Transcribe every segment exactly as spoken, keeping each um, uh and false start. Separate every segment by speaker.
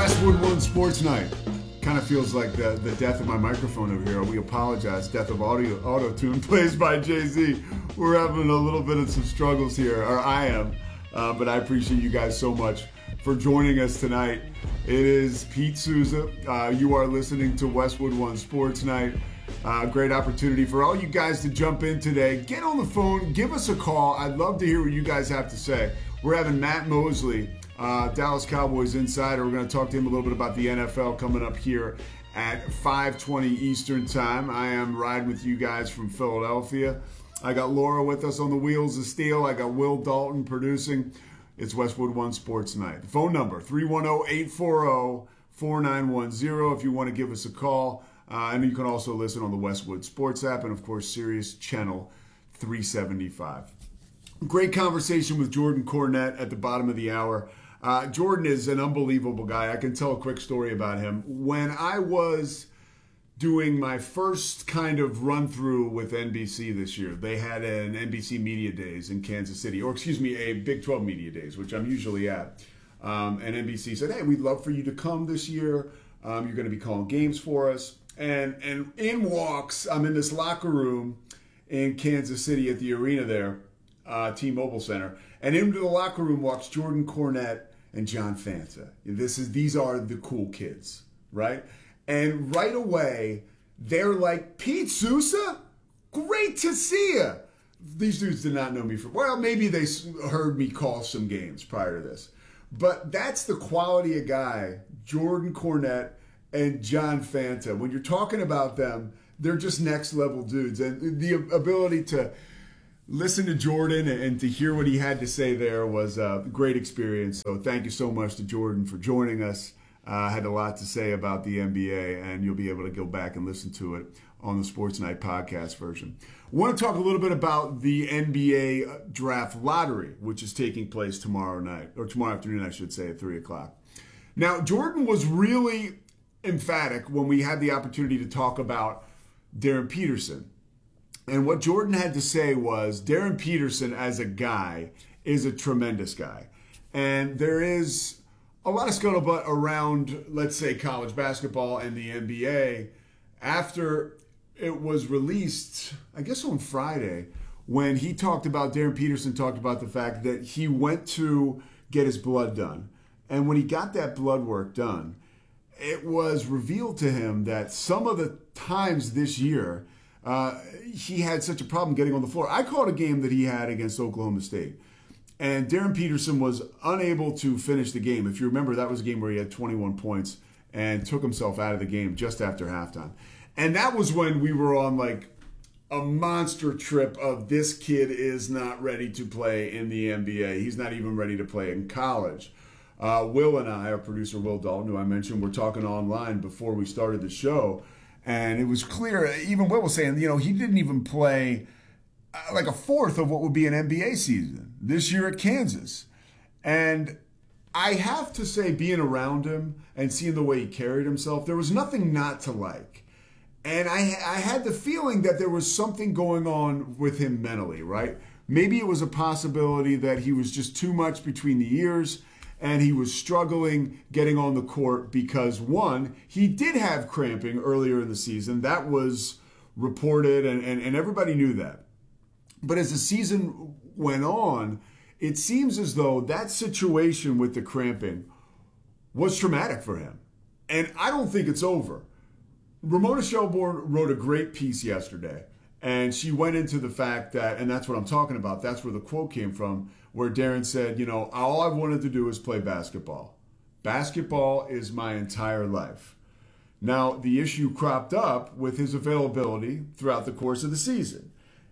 Speaker 1: Westwood One Sports Night. Kind of feels like the, the death of my microphone over here. We apologize. Death of audio auto tune plays by Jay-Z. We're having a little bit of some struggles here, or I am. Uh, but I appreciate you guys so much for joining us tonight. It is Pete Souza. Uh, you are listening to Westwood One Sports Night. Uh, great opportunity for all you guys to jump in today. Get on the phone. Give us a call. I'd love to hear what you guys have to say. We're having Matt Mosley, uh, Dallas Cowboys insider. We're going to talk to him a little bit about the N F L coming up here at five twenty Eastern time. I am riding with you guys from Philadelphia. I got Laura with us on the wheels of steel. I got Will Dalton producing. It's Westwood One Sports Night. The phone number, three one zero, eight four zero, four nine one zero if you want to give us a call. Uh, and you can also listen on the Westwood Sports app and, of course, Sirius Channel three seventy-five. Great conversation with Jordan Cornette at the bottom of the hour. Uh, Jordan is an unbelievable guy. I can tell a quick story about him. When I was doing my first kind of run-through with N B C this year, they had an N B C Media Days in Kansas City, or excuse me, a Big twelve Media Days, which I'm usually at. Um, and N B C said, hey, we'd love for you to come this year. Um, you're going to be calling games for us. And and in walks, I'm in this locker room in Kansas City at the arena there, uh, T-Mobile Center. And into the locker room walks Jordan Cornette and John Fanta. This is These are the cool kids, right? And right away, they're like, Pete Souza? Great to see you. These dudes did not know me from, well, maybe they heard me call some games prior to this. But that's the quality of guy, Jordan Cornette and John Fanta. When you're talking about them, they're just next level dudes. And the ability to listen to Jordan and to hear what he had to say there was a great experience. So thank you so much to Jordan for joining us. I uh, had a lot to say about the N B A, and you'll be able to go back and listen to it on the Sports Night podcast version. I want to talk a little bit about the N B A draft lottery, which is taking place tomorrow night, or tomorrow afternoon, I should say, at three o'clock. Now, Jordan was really emphatic when we had the opportunity to talk about Darren Peterson. And what Jordan had to say was Darren Peterson as a guy is a tremendous guy. And there is a lot of scuttlebutt around, let's say, college basketball and the N B A after it was released, I guess on Friday, when he talked about, Darren Peterson talked about the fact that he went to get his blood done. And when he got that blood work done, it was revealed to him that some of the times this year, uh, he had such a problem getting on the floor. I called a game that he had against Oklahoma State, and Darren Peterson was unable to finish the game. If you remember, that was a game where he had twenty-one points and took himself out of the game just after halftime. And that was when we were on like a monster trip of this kid is not ready to play in the N B A. He's not even ready to play in college. Uh, Will and I, our producer Will Dalton, who I mentioned, were talking online before we started the show. And it was clear, even Will was saying, you know, he didn't even play uh, like a fourth of what would be an N B A season this year at Kansas. And I have to say, being around him and seeing the way he carried himself, there was nothing not to like. And I, I had the feeling that there was something going on with him mentally, right? Maybe it was a possibility that he was just too much between the ears, and he was struggling getting on the court because, one, he did have cramping earlier in the season. That was reported, and, and, and everybody knew that. But as the season went on, it seems as though that situation with the cramping was traumatic for him. And I don't think it's over. Ramona Shelburne wrote a great piece yesterday, and she went into the fact that, and that's what I'm talking about, that's where the quote came from, where Darren said, you know, all I wanted to do is play basketball. Basketball is my entire life. Now, the issue cropped up with his availability throughout the course of the season.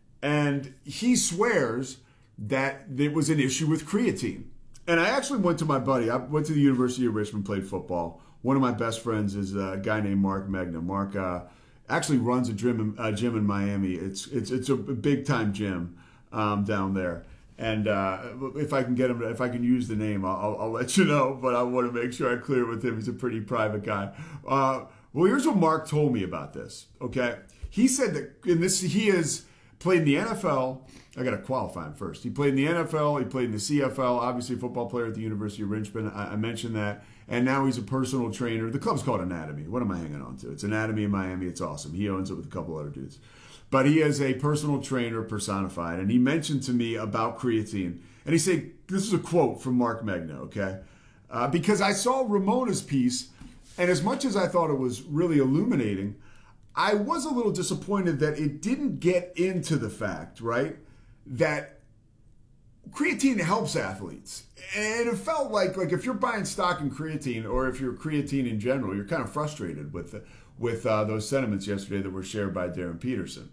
Speaker 1: And he swears that there was an issue with creatine. And I actually went to my buddy. I went to the University of Richmond, played football. One of my best friends is a guy named Mark Magna. Mark uh, actually runs a gym, a gym in Miami. It's, it's, it's a big-time gym um, down there. And uh, if I can get him, if I can use the name, I'll, I'll let you know. But I want to make sure I clear it with him. He's a pretty private guy. Uh, well, here's what Mark told me about this. Okay, he said that in this he has played in the N F L. I got to qualify him first. He played in the N F L. He played in the C F L. Obviously, a football player at the University of Richmond. I, I mentioned that. And now he's a personal trainer. The club's called Anatomy. What am I hanging on to? It's Anatomy in Miami. It's awesome. He owns it with a couple other dudes. But he is a personal trainer personified. And he mentioned to me about creatine. And he said, this is a quote from Mark Megna, okay? Uh, because I saw Ramona's piece, and as much as I thought it was really illuminating, I was a little disappointed that it didn't get into the fact, right, that creatine helps athletes. And it felt like, like if you're buying stock in creatine, or if you're creatine in general, you're kind of frustrated with, the, with uh, those sentiments yesterday that were shared by Darren Peterson.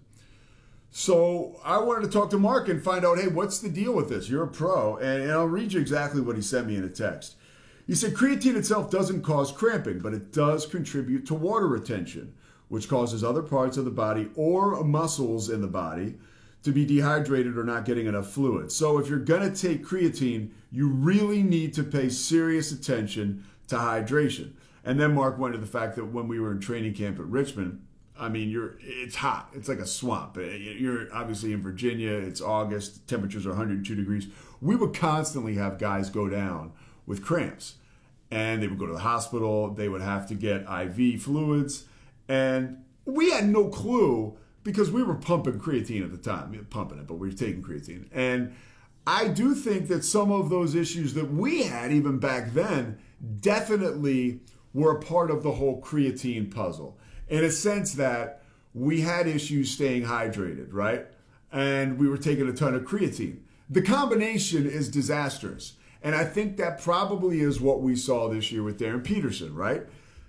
Speaker 1: So I wanted to talk to Mark and find out, hey, what's the deal with this? You're a pro. And, and I'll read you exactly what he sent me in a text. He said, creatine itself doesn't cause cramping, but it does contribute to water retention, which causes other parts of the body or muscles in the body to be dehydrated or not getting enough fluid. So if you're going to take creatine, you really need to pay serious attention to hydration. And then Mark went to the fact that when we were in training camp at Richmond, I mean, you're it's hot. It's like a swamp. You're obviously in Virginia. It's August. Temperatures are one hundred two degrees. We would constantly have guys go down with cramps. And they would go to the hospital. They would have to get I V fluids. And we had no clue because we were pumping creatine at the time. We were pumping it, but we were taking creatine. And I do think that some of those issues that we had even back then definitely were a part of the whole creatine puzzle. In a sense that we had issues staying hydrated, right? And we were taking a ton of creatine. The combination is disastrous. And I think that probably is what we saw this year with Darren Peterson, right?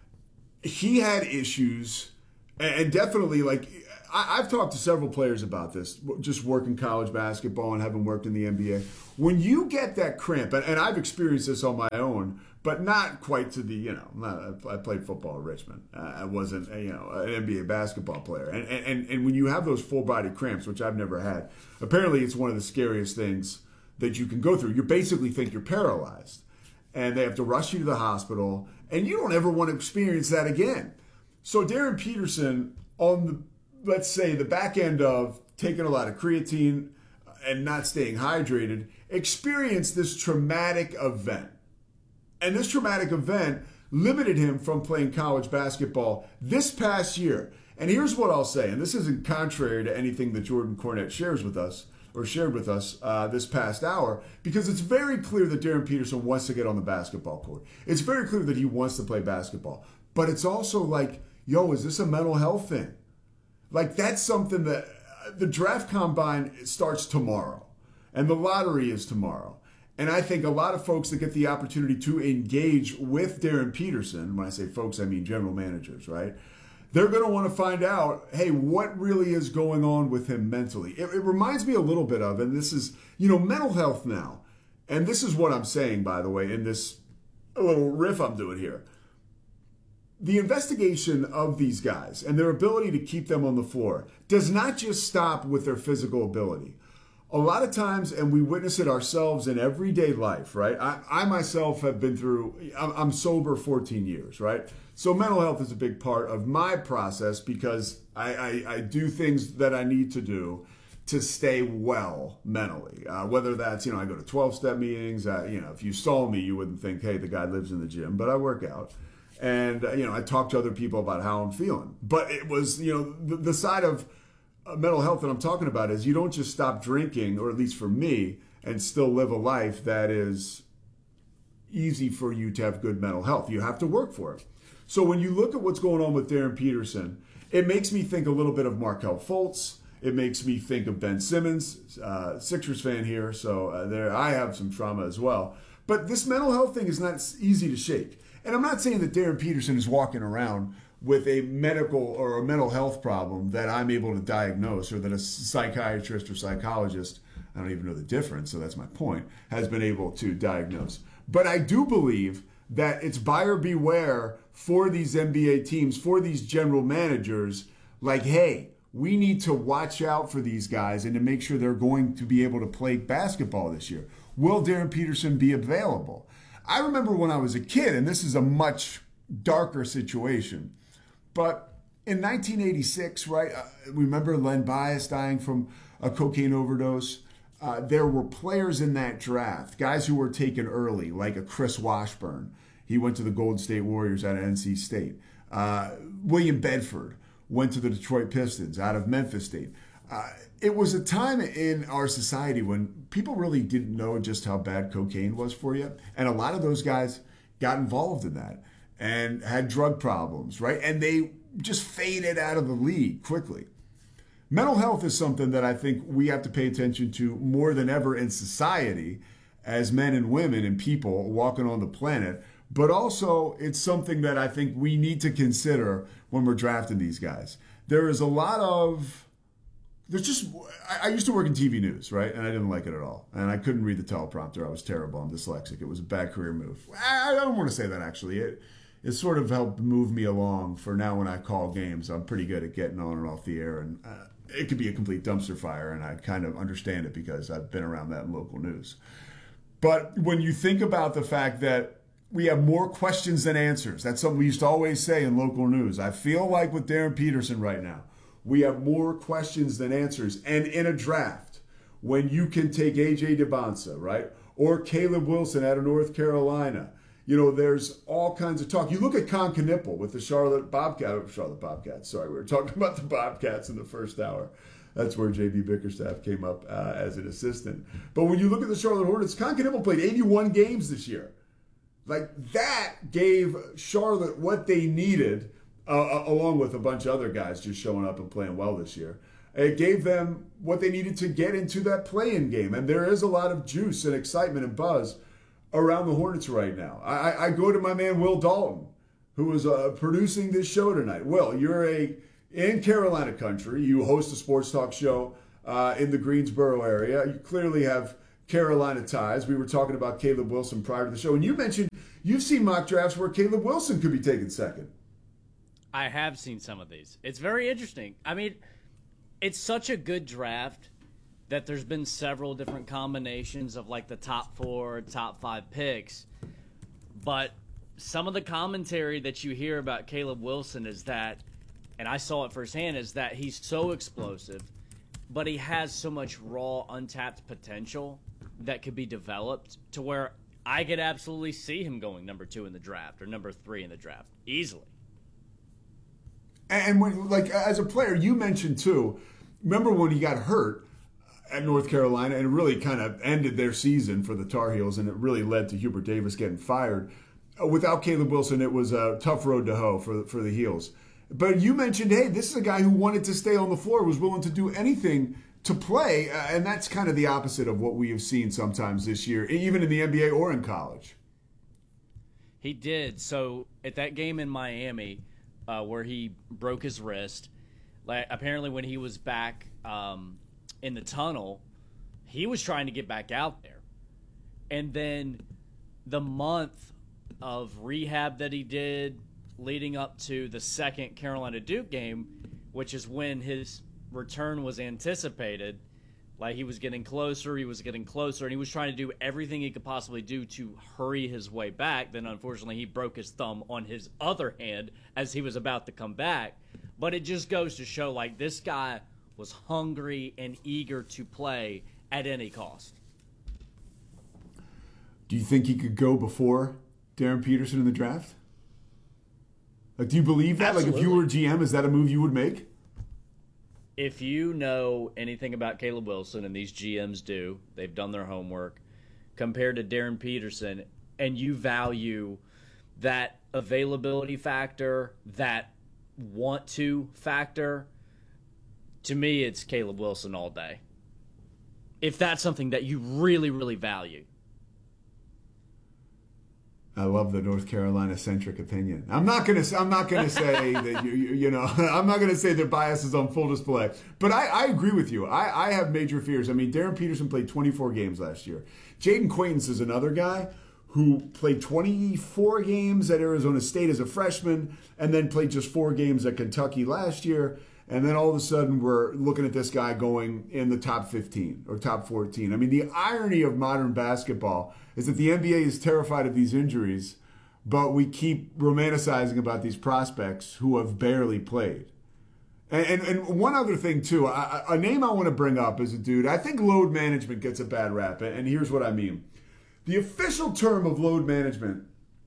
Speaker 1: He had issues, and definitely, like, I've talked to several players about this, just working college basketball and having worked in the N B A. When you get that cramp, and I've experienced this on my own, but not quite to the, you know, not, I played football at Richmond. I wasn't, you know, an N B A basketball player. And, and, and when you have those full-body cramps, which I've never had, apparently it's one of the scariest things that you can go through. You basically think you're paralyzed. And they have to rush you to the hospital, and you don't ever want to experience that again. So Darren Peterson, on the, let's say, the back end of taking a lot of creatine and not staying hydrated, experienced this traumatic event. And this traumatic event limited him from playing college basketball this past year. And here's what I'll say, and this isn't contrary to anything that Jordan Cornette shares with us, or shared with us uh, this past hour, because it's very clear that Darren Peterson wants to get on the basketball court. It's very clear that he wants to play basketball. But it's also like, yo, is this a mental health thing? Like, that's something that uh, the draft combine starts tomorrow, and the lottery is tomorrow. And I think a lot of folks that get the opportunity to engage with Darren Peterson, when I say folks, I mean general managers, right? They're going to want to find out, hey, what really is going on with him mentally? It, it reminds me a little bit of, and this is, you know, mental health now. And this is what I'm saying, by the way, in this little riff I'm doing here. The investigation of these guys and their ability to keep them on the floor does not just stop with their physical ability. A lot of times, and we witness it ourselves in everyday life, right? I, I myself have been through, I'm, I'm sober fourteen years, right? So mental health is a big part of my process because I, I, I do things that I need to do to stay well mentally. Uh, whether that's, you know, I go to twelve-step meetings. Uh, you know, if you saw me, you wouldn't think, hey, the guy lives in the gym, but I work out. And, uh, you know, I talk to other people about how I'm feeling. But it was, you know, the, the side of uh, mental health that I'm talking about is you don't just stop drinking, or at least for me, and still live a life that is easy for you to have good mental health. You have to work for it. So when you look at what's going on with Darren Peterson, it makes me think a little bit of Markelle Fultz. It makes me think of Ben Simmons, uh, Sixers fan here. So uh, there, I have some trauma as well. But this mental health thing is not easy to shake. And I'm not saying that Darren Peterson is walking around with a medical or a mental health problem that I'm able to diagnose, or that a psychiatrist or psychologist, I don't even know the difference, so that's my point, has been able to diagnose. But I do believe that it's buyer beware for these N B A teams, for these general managers, like, hey, we need to watch out for these guys and to make sure they're going to be able to play basketball this year. Will Darren Peterson be available? I remember when I was a kid, and this is a much darker situation, but in nineteen eighty-six, right, uh, remember Len Bias dying from a cocaine overdose? Uh, there were players in that draft, guys who were taken early, like a Chris Washburn, He went to the Golden State Warriors out of N C State. Uh, William Bedford went to the Detroit Pistons out of Memphis State. Uh, it was a time in our society when people really didn't know just how bad cocaine was for you. And a lot of those guys got involved in that and had drug problems, right? And they just faded out of the league quickly. Mental health is something that I think we have to pay attention to more than ever in society as men and women and people walking on the planet. But also it's something that I think we need to consider when we're drafting these guys. There is a lot of... There's just, I used to work in T V news, right? And I didn't like it at all. And I couldn't read the teleprompter. I was terrible. I'm dyslexic. It was a bad career move. I don't want to say that, actually. It, it sort of helped move me along for now when I call games. I'm pretty good at getting on and off the air. And uh, it could be a complete dumpster fire. And I kind of understand it because I've been around that in local news. But when you think about the fact that we have more questions than answers, that's something we used to always say in local news. I feel like with Darren Peterson right now, we have more questions than answers. And in a draft, when you can take A J DeBonsa, right? Or Caleb Wilson out of North Carolina, you know, there's all kinds of talk. You look at Con Knipple with the Charlotte Bobcats, Charlotte Bobcats, sorry, we were talking about the Bobcats in the first hour. That's where J B Bickerstaff came up uh, as an assistant. But when you look at the Charlotte Hornets, Con Knipple played eighty-one games this year. Like, that gave Charlotte what they needed, Uh, along with a bunch of other guys just showing up and playing well this year. It gave them what they needed to get into that play-in game. And there is a lot of juice and excitement and buzz around the Hornets right now. I, I go to my man Will Dalton, who is uh, producing this show tonight. Will, you're a in Carolina country. You host a sports talk show uh, in the Greensboro area. You clearly have Carolina ties. We were talking about Caleb Wilson prior to the show. And you mentioned you've seen mock drafts where Caleb Wilson could be taken second.
Speaker 2: I have seen some of these. It's very interesting. I mean, it's such a good draft that there's been several different combinations of like the top four, top five picks. But some of the commentary that you hear about Caleb Wilson is that, and I saw it firsthand, is that he's so explosive, but he has so much raw, untapped potential that could be developed to where I could absolutely see him going number two in the draft or number three in the draft easily.
Speaker 1: And when, like, as a player, you mentioned too, remember when he got hurt at North Carolina and it really kind of ended their season for the Tar Heels and it really led to Hubert Davis getting fired. Without Caleb Wilson, it was a tough road to hoe for, for the Heels. But you mentioned, hey, this is a guy who wanted to stay on the floor, was willing to do anything to play, uh, and that's kind of the opposite of what we have seen sometimes this year, even in the N B A or in college.
Speaker 2: He did. So at that game in Miami, Uh, where he broke his wrist. Like, apparently when he was back um, in the tunnel, he was trying to get back out there. And then the month of rehab that he did leading up to the second Carolina Duke game, which is when his return was anticipated, like he was getting closer, he was getting closer, and he was trying to do everything he could possibly do to hurry his way back. Then, unfortunately, he broke his thumb on his other hand as he was about to come back. But it just goes to show, like, this guy was hungry and eager to play at any cost.
Speaker 1: Do you think he could go before Darren Peterson in the draft? Like, do you believe that?
Speaker 2: Absolutely.
Speaker 1: Like, if you were G M, is that a move you would make?
Speaker 2: If you know anything about Caleb Wilson, and these G Ms do, they've done their homework, compared to Darren Peterson, and you value that availability factor, that want-to factor, to me it's Caleb Wilson all day. If that's something that you really, really value.
Speaker 1: I love the North Carolina-centric opinion. I'm not gonna. I'm not gonna say that you. You, you know. I'm not gonna say their bias is on full display. But I, I agree with you. I, I have major fears. I mean, Darren Peterson played twenty-four games last year. Jaden Quaintance is another guy who played twenty-four games at Arizona State as a freshman, and then played just four games at Kentucky last year. And then all of a sudden, we're looking at this guy going in the top fifteen or top fourteen. I mean, the irony of modern basketball is that the N B A is terrified of these injuries, but we keep romanticizing about these prospects who have barely played. And, and, and one other thing, too, I, a name I want to bring up is a dude, I think load management gets a bad rap, and here's what I mean. The official term of load management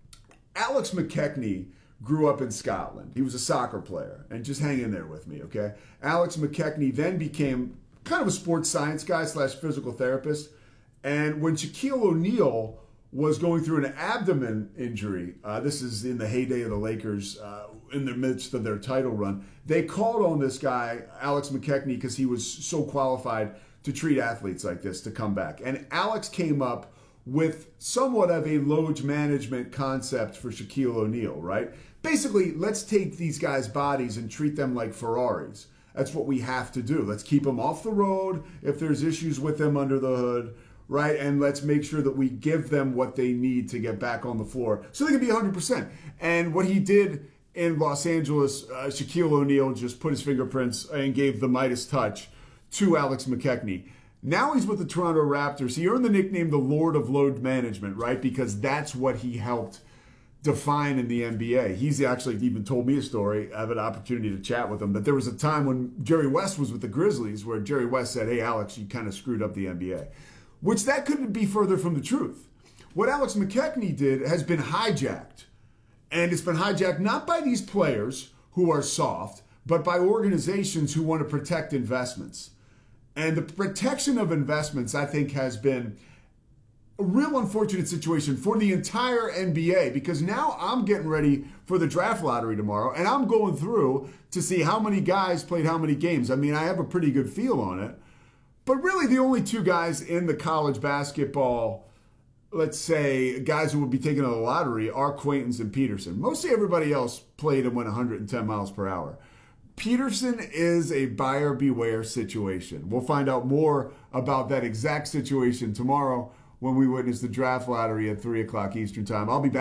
Speaker 1: Alex McKechnie grew up in Scotland. He was a soccer player, and just hang in there with me, okay? Alex McKechnie then became kind of a sports science guy slash physical therapist. And when Shaquille O'Neal was going through an abdomen injury, uh, this is in the heyday of the Lakers, uh, in the midst of their title run, they called on this guy, Alex McKechnie, because he was so qualified to treat athletes like this to come back. And Alex came up with somewhat of a load management concept for Shaquille O'Neal, right? Basically, let's take these guys' bodies and treat them like Ferraris. That's what we have to do. Let's keep them off the road if there's issues with them under the hood, right? And let's make sure that we give them what they need to get back on the floor so they can be one hundred percent. And what he did in Los Angeles, uh, Shaquille O'Neal just put his fingerprints and gave the Midas touch to Alex McKechnie. Now he's with the Toronto Raptors. He earned the nickname the Lord of Load Management, right? Because that's what he helped define in the N B A. He's actually even told me a story. I have an opportunity to chat with him. That there was a time when Jerry West was with the Grizzlies where Jerry West said, hey, Alex, you kind of screwed up the N B A. Which that couldn't be further from the truth. What Alex McKechnie did has been hijacked. And it's been hijacked not by these players who are soft, but by organizations who want to protect investments. And the protection of investments, I think, has been a real unfortunate situation for the entire N B A, because now I'm getting ready for the draft lottery tomorrow, and I'm going through to see how many guys played how many games. I mean, I have a pretty good feel on it. But really, the only two guys in the college basketball, let's say, guys who would be taken to the lottery are Quaintance and Peterson. Mostly everybody else played and went one hundred ten miles per hour. Peterson is a buyer beware situation. We'll find out more about that exact situation tomorrow when we witness the draft lottery at three o'clock Eastern Time. I'll be back.